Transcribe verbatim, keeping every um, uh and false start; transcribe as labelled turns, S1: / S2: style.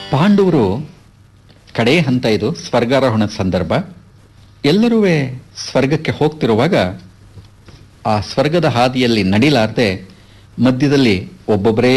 S1: ಪಾಂಡವರು ಕಡೇ ಹಂತ, ಇದು ಸ್ವರ್ಗಾರೋಹಣದ ಸಂದರ್ಭ. ಎಲ್ಲರೂ ಸ್ವರ್ಗಕ್ಕೆ ಹೋಗ್ತಿರುವಾಗ ಆ ಸ್ವರ್ಗದ ಹಾದಿಯಲ್ಲಿ ನಡಿಲಾರ್ದೆ ಮಧ್ಯದಲ್ಲಿ ಒಬ್ಬೊಬ್ಬರೇ